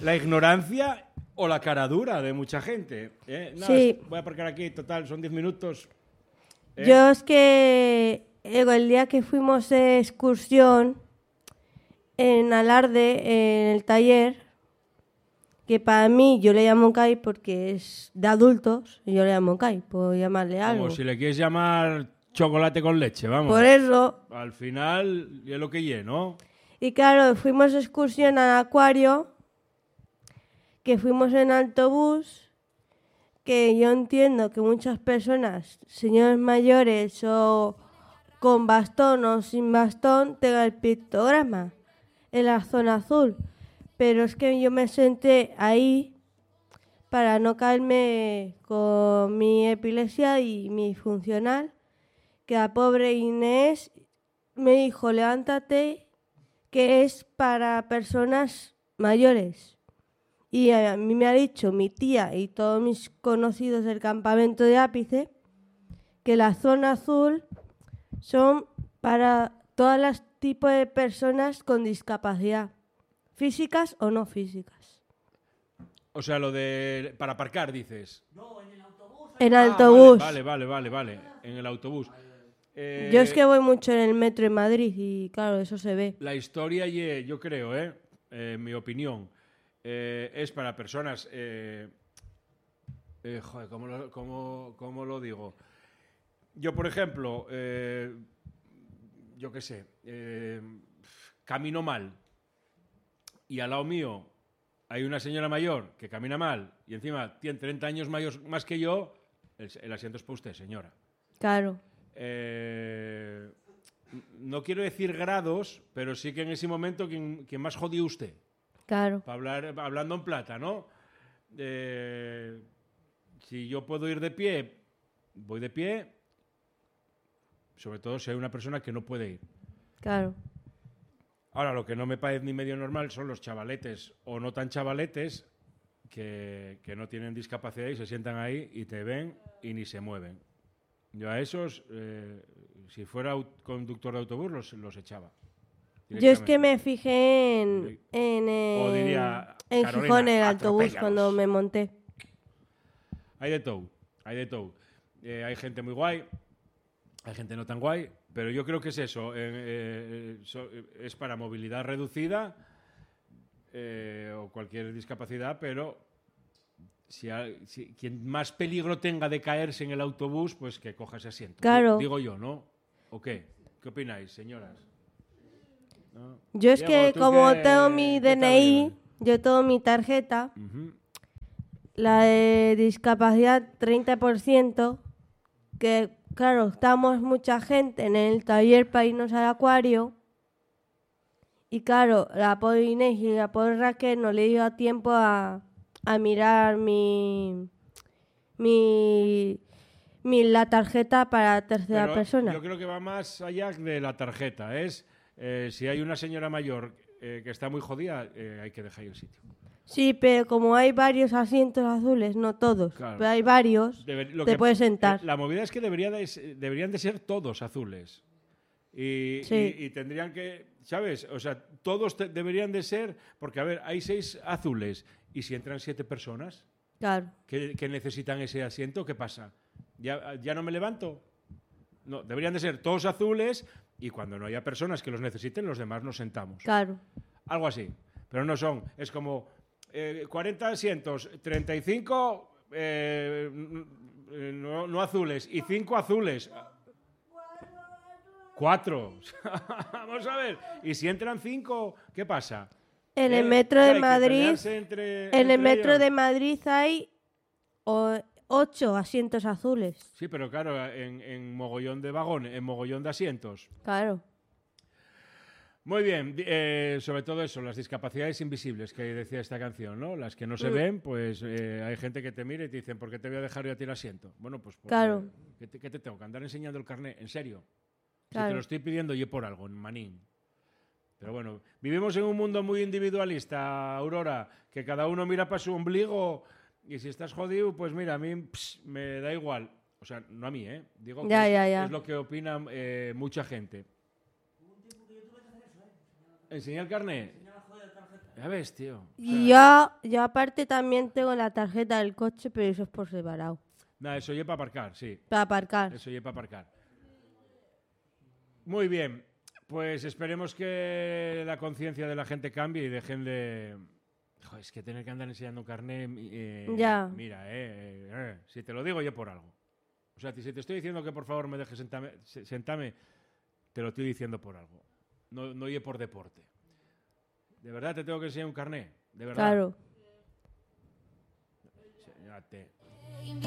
la ignorancia o la cara dura de mucha gente. No, Sí. voy a aparcar aquí, total, son 10 minutos. Yo es que el día que fuimos de excursión en Alarde, en el taller, que para mí yo le llamo CAI porque es de adultos, y yo le llamo CAI, puedo llamarle algo. Como si le quieres llamar chocolate con leche, vamos. Por eso. Al final, es lo que lleno, ¿no? Y claro, fuimos de excursión al acuario, que fuimos en autobús, que yo entiendo que muchas personas, señores mayores o con bastón o sin bastón, tengan el pictograma en la zona azul. Pero es que yo me senté ahí para no caerme con mi epilepsia y mi funcional, que la pobre Inés me dijo, levántate, que es para personas mayores. Y a mí me ha dicho mi tía y todos mis conocidos del campamento de Ápice que la zona azul son para todos los tipos de personas con discapacidad, físicas o no físicas. O sea, lo de... para aparcar, dices. En autobús. Vale. En el autobús. Yo es que voy mucho en el metro en Madrid y claro, eso se ve. La historia, yo creo, en mi opinión, es para personas... joder, ¿cómo lo digo? Yo, por ejemplo, yo qué sé, camino mal y al lado mío hay una señora mayor que camina mal y encima tiene 30 años más que yo, el asiento es para usted, señora. Claro. No quiero decir grados, pero sí que en ese momento quien más jodió usted. Claro. Para hablando en plata, ¿no? Si yo puedo ir de pie, voy de pie, sobre todo si hay una persona que no puede ir. Claro. Ahora, lo que no me parece ni medio normal son los chavaletes o no tan chavaletes que no tienen discapacidad y se sientan ahí y te ven y ni se mueven. Yo a esos, si fuera conductor de autobús, los echaba. Yo es que me fijé O en diría, Gijón en el autobús atropéllalos. cuando me monté. Hay de todo. Hay gente muy guay, hay gente no tan guay, pero yo creo que es eso. Es para movilidad reducida o cualquier discapacidad, pero quien más peligro tenga de caerse en el autobús, pues que coja ese asiento. Claro. Digo yo, ¿no? ¿O qué? ¿Qué opináis, señoras? ¿No? Yo es Diego, que ¿tú como qué- tengo mi qué tal DNI, llevas? yo tengo mi tarjeta, Ujú. la de discapacidad 30%, que claro, estamos mucha gente en el taller para irnos al acuario, y claro, la pobre Inés y la pobre Raquel no le dio tiempo a mirar la tarjeta para tercera Pero persona. yo creo que va más allá de la tarjeta. Es si hay una señora mayor que está muy jodida, hay que dejar el sitio. Sí, pero como hay varios asientos azules, no todos, Claro. pero hay varios, Lo te que- puedes sentar. La movida es que deberían de ser todos azules. Sí. Y tendrían que, ¿sabes? O sea, todos deberían de ser, porque a ver, hay 6 azules y si entran 7 personas Claro. que necesitan ese asiento, ¿qué pasa? ¿Ya no me levanto? No, deberían de ser todos azules y cuando no haya personas que los necesiten, los demás nos sentamos. Claro. Algo así. Pero no son. Es como 40 asientos, 35 no azules y 5 azules. 4. Vamos a ver. Y si entran 5, ¿qué pasa? En el metro de Hay que Madrid, pelearse en el entre metro ellos. de Madrid hay 8 asientos azules. Sí, pero claro, en mogollón de vagones, en mogollón de asientos. Claro. Muy bien, sobre todo eso, las discapacidades invisibles que decía esta canción, ¿no? Las que no se ven, pues hay gente que te mira y te dicen, ¿por qué te voy a dejar yo a ti el asiento? Bueno, pues porque, Claro. ¿qué te tengo que andar enseñando el carnet? ¿En serio? Si Claro. te lo estoy pidiendo yo por algo, en manín. Pero bueno, vivimos en un mundo muy individualista, Aurora, que cada uno mira para su ombligo y si estás jodido, pues mira, a mí me da igual. O sea, no a mí, ¿eh? Digo que Ya. es lo que opina mucha gente. ¿Enseñar el carnet? Ya ves, tío. O Y sea, yo aparte también tengo la tarjeta del coche, pero eso es por separado. nada, eso ya para aparcar, sí. Para aparcar. Eso ya para aparcar. Muy bien. Pues esperemos que la conciencia de la gente cambie y dejen de... Joder, es que tener que andar enseñando un carné... Ya. Mira, si te lo digo yo por algo. O sea, si te estoy diciendo que por favor me dejes sentarme, te lo estoy diciendo por algo. No, no oye por deporte. ¿De verdad te tengo que enseñar un carné? ¿De verdad? Claro. Señate.